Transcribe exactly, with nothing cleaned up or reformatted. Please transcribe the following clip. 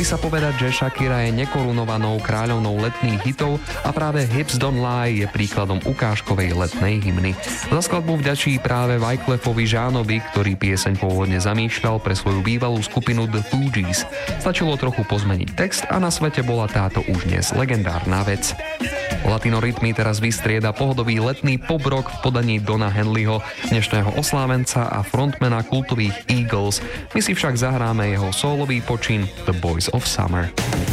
by sa povedať, že Shakira je nekorunovanou kráľovnou letných hitov a práve Hips Don't Lie je príkladom ukážkovej letnej hymny. Za skladbu vďačí práve Wyclefovi Jeanovi, ktorý pieseň pôvodne zamýšľal pre svoju bývalú skupinu The Fugees. Stačilo trochu pozmeniť text a na svete bola táto už dnes legendárna vec. Latino rytmy teraz vystrieda pohodový letný pop-rock v podaní Dona Henleyho, dnešného oslávenca a frontmana kultových Eagles. My si však zahráme jeho sólový počin The Boys of Summer.